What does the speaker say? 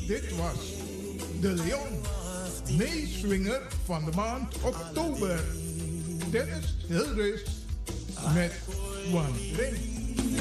Dit was De Leon, meeswinger van de maand oktober. Dennis Hilders met One Drink.